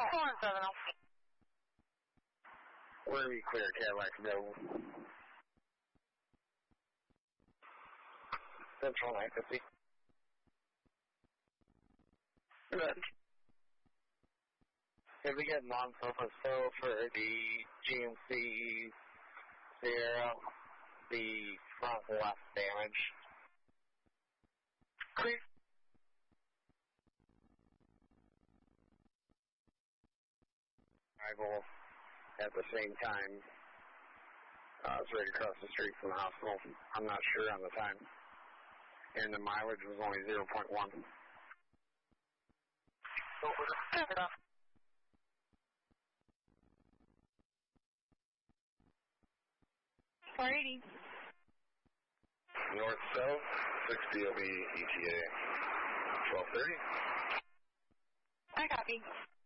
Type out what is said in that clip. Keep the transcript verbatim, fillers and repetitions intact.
four seven oh. Where are we clear, Cadillac available? Central nine fifty. Good. Did we get non-focus fill for the G M C Sierra, the front left damage? Clear. Arrival at the same time. Uh, it's right across the street from the hospital. I'm not sure on the time. And the mileage was only zero point one. four eighty. North South, sixty O B E T A, twelve thirty. I copy.